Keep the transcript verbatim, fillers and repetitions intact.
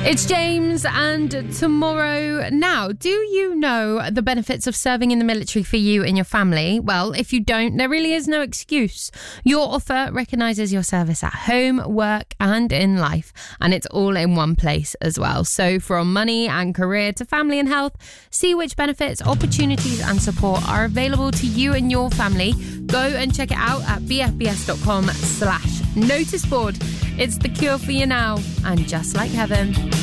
It's James and Tomorrow. Now, do you know the benefits of serving in the military for you and your family? Well, if you don't, there really is no excuse. Your offer recognises your service at home, work and in life, and it's all in one place as well. So from money and career to family and health, see which benefits, opportunities and support are available to you and your family. Go and check it out at b f b s dot com slash notice board. It's the cure for you now, and just like heaven.